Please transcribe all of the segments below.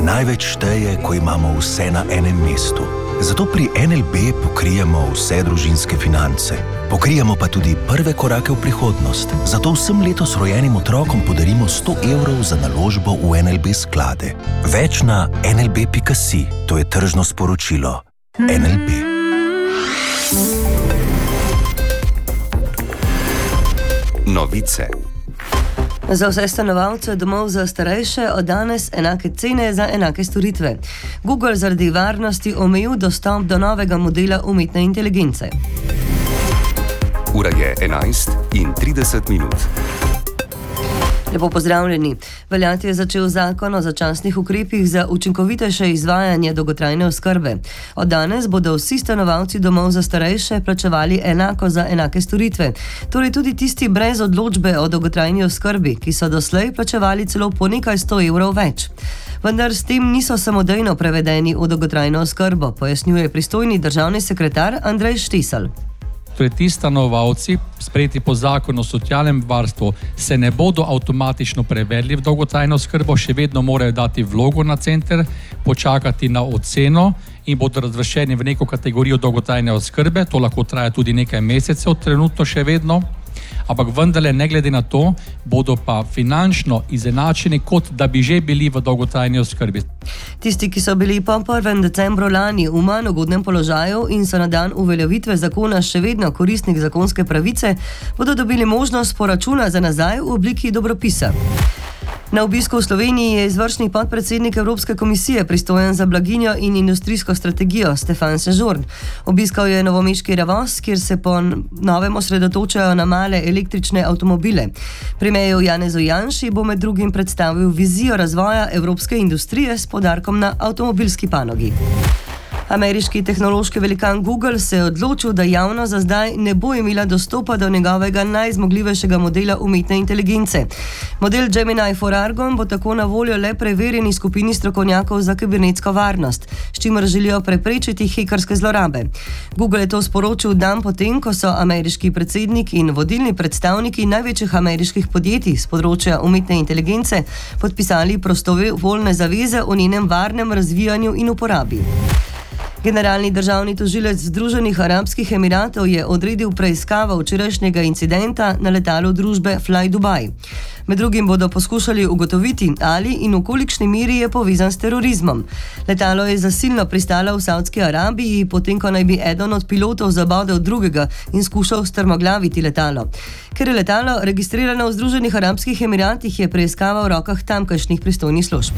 Največ šteje, ko imamo vse na enem mestu. Zato pri NLB pokrijemo vse družinske finance. Pokrijemo pa tudi prve korake v prihodnost. Zato vsem letos rojenim otrokom podarimo 100 evrov za naložbo v NLB sklade. Več na nlb.si. To je tržno sporočilo. NLB. Novice. Za vse stanovalce domov za starejše od danes enake cene za enake storitve. Google zaradi varnosti omejil dostop do novega modela umetne inteligence. Ura je 11:30. Lepo pozdravljeni. Veljati je začel zakon o začasnih ukrepih za učinkovitejše izvajanje dolgotrajne oskrbe. Od danes bodo vsi stanovalci domov za starejše plačevali enako za enake storitve. Torej tudi tisti brez odločbe o dolgotrajni oskrbi, ki so doslej plačevali celo po nekaj 100 evrov več. Vendar s tem niso samodejno prevedeni v dolgotrajno oskrbo, pojasnjuje pristojni državni sekretar Andrej Štisel. Torej, ti stanovalci, sprejeti po zakonu o socialnem varstvu, se ne bodo avtomatično prevedli v dolgotrajno oskrbo, še vedno morajo dati vlogo na center, počakati na oceno in bodo razvrščeni v neko kategorijo dolgotrajne oskrbe. To lahko traja tudi nekaj mesecev, trenutno še vedno. Ampak vendarle, ne glede na to, bodo pa finančno izenačeni, kot da bi že bili v dolgotrajni oskrbi. Tisti, ki so bili po 1. decembru lani v manj ugodnem položaju in so na dan uveljavitve zakona še vedno koristnik zakonske pravice, bodo dobili možnost poračuna za nazaj v obliki dobropisa. Na obisku v Sloveniji je izvršni podpredsednik Evropske komisije pristojen za blaginjo in industrijsko strategijo Stefan Sežurn. Obiskal je novomeški Revoz, kjer se po novem osredotočajo na male električne avtomobile. Premierju Janezu Janši bo med drugim predstavil vizijo razvoja evropske industrije s poudarkom na avtomobilski panogi. Ameriški tehnološki velikan Google se je odločil, da javnost za zdaj ne bo imela dostopa do njegovega najzmogljivejšega modela umetne inteligence. Model Gemini for Argon bo tako na voljo le preverjeni skupini strokovnjakov za kibernetsko varnost, s čimer želijo preprečiti hekerske zlorabe. Google je to sporočil dan potem, ko so ameriški predsednik in vodilni predstavniki največjih ameriških podjetij z področja umetne inteligence podpisali prostovoljne zaveze o njenem varnem razvijanju in uporabi. Generalni državni tožilec Združenih arabskih emiratov je odredil preiskavo včerajšnjega incidenta na letalu družbe Fly Dubai. Med drugim bodo poskušali ugotoviti, ali in v kolikšni meri je povezan s terorizmom. Letalo je zasilno pristalo v Saudski Arabiji, potem ko naj bi eden od pilotov zabodel drugega in skušal strmoglaviti letalo. Ker je letalo registrirano v Združenih arabskih emiratih, je preiskava v rokah tamkajšnjih pristojnih služb.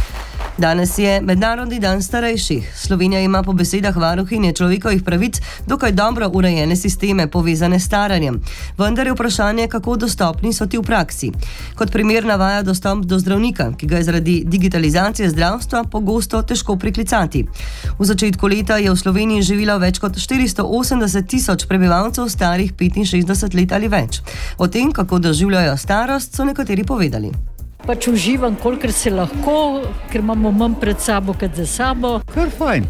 Danes je Mednarodni dan starejših. Slovenija ima po besedah varuhinje človekovih pravic dokaj dobro urejene sisteme povezane s staranjem. Vendar je vprašanje, kako dostopni so ti v praksi. Kot primer navaja dostop do zdravnika, ki ga je zaradi digitalizacije zdravstva pogosto težko priklicati. V začetku leta je v Sloveniji živelo več kot 480 tisoč prebivalcev starih 65 let ali več. O tem, kako doživljajo starost, so nekateri povedali. Pač uživam, kolikor se lahko, ker imamo manj pred sabo, kot za sabo. Kar fajn.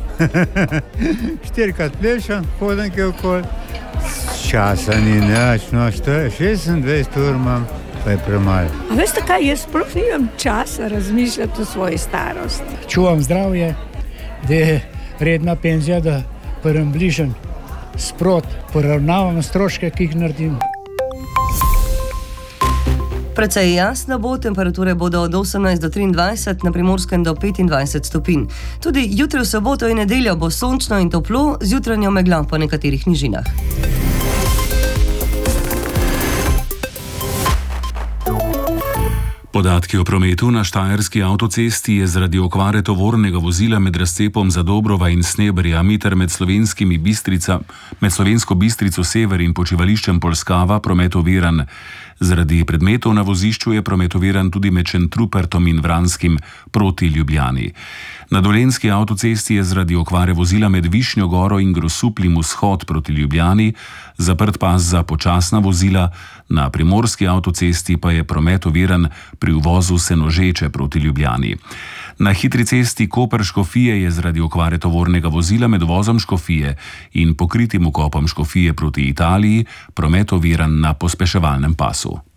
4krat plešam, hodim kje okoli. Časa ni nič, no, 26 ur imam, pa je premalo. A veste kaj, jaz sploh nimam časa razmišljati o svoji starosti. Čuvam zdravje, da je redna penzija, da prvem bližem sprot, poravnavam stroške, ki jih naredim. Precej jasno bo, temperature bodo od 18 do 23, na Primorskem do 25 stopinj. Tudi jutri v soboto in nedeljo bo sončno in toplo, z jutranjo meglo po nekaterih nižinah. Podatki o prometu na Štajerski avtocesti je zaradi okvare tovornega vozila med razcepom Zadobrova in Sneberjami ter med Slovensko Bistrico Sever in počivališčem Polskava promet oviran. Zaradi predmetov na vozišču je promet oviran tudi med Šentrupertom in Vranskim proti Ljubljani. Na Dolenjski avtocesti je zaradi okvare vozila med Višnjo Goro in Grosuplim vzhod proti Ljubljani zaprt pas za počasna vozila, na Primorski avtocesti pa je promet oviran pri uvozu Senožeče proti Ljubljani. Na hitri cesti Koper-Škofije je zaradi okvare tovornega vozila med vozom Škofije in pokritim vkopom Škofije proti Italiji promet oviran na pospeševalnem pasu.